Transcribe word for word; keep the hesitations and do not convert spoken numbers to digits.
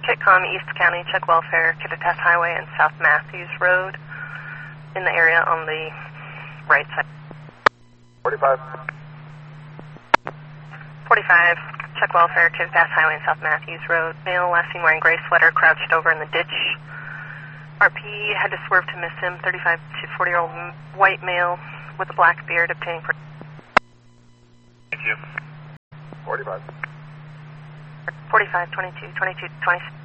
Kitcom, East County, check welfare, Kittitas Highway and South Matthews Road in the area on the right side. forty-five. forty-five, check welfare, Kittitas Highway and South Matthews Road. Male, last seen wearing gray sweater, crouched over in the ditch. R P had to swerve to miss him. thirty-five to forty-year-old white male with a black beard obtaining... Thank you. forty-five. forty-five, twenty-two, twenty-two, twenty-six.